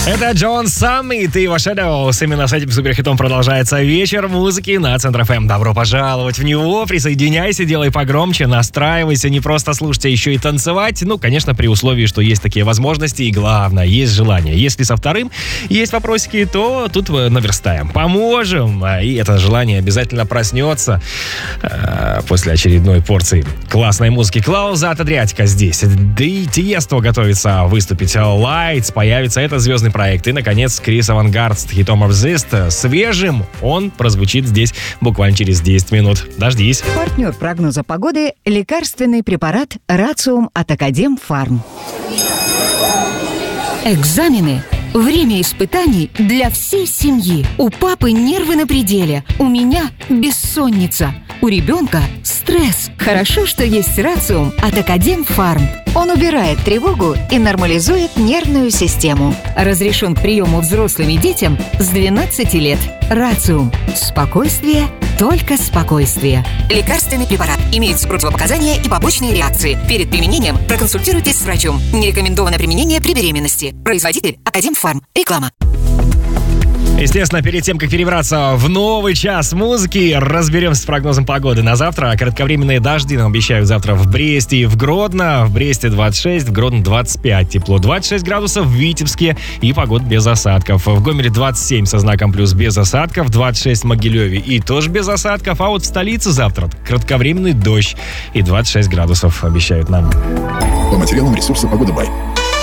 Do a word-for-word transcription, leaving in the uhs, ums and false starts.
Это Джон Саммит и его Shadows. Именно с этим суперхитом продолжается вечер музыки на Центр эф эм. Добро пожаловать в него. Присоединяйся, делай погромче, настраивайся. Не просто слушать, а еще и танцевать. Ну, конечно, при условии, что есть такие возможности. И главное, есть желание. Если со вторым есть вопросики, то тут наверстаем. Поможем. И это желание обязательно проснется э, после очередной порции классной музыки. Клауза от Адриатика здесь. Да и Тиесто готовится выступить. Lights появится. Это звездный проект. И, наконец, Крис Авангард с хитом Resist. Свежим он прозвучит здесь буквально через десять минут. Дождись. Партнер прогноза погоды – лекарственный препарат Рациум от Академфарм. Экзамены. Время испытаний для всей семьи. У папы нервы на пределе. У меня бессонница. У ребенка стресс. Хорошо, что есть Рациум от Академфарм. Он убирает тревогу и нормализует нервную систему. Разрешен к приему взрослым и детям с двенадцати лет. Рациум. Спокойствие, только спокойствие. Лекарственный препарат. Имеются противопоказания и побочные реакции. Перед применением проконсультируйтесь с врачом. Не рекомендовано применение при беременности. Производитель Академфарм. Реклама. Естественно, перед тем, как перебраться в новый час музыки, разберемся с прогнозом погоды на завтра. Кратковременные дожди нам обещают завтра в Бресте и в Гродно. В Бресте двадцать шесть, в Гродно двадцать пять. Тепло двадцать шесть градусов в Витебске и погода без осадков. В Гомеле двадцать семь со знаком плюс без осадков, двадцать шесть в Могилеве и тоже без осадков. А вот в столице завтра кратковременный дождь и двадцать шесть градусов обещают нам. По материалам ресурса «Погода Бай».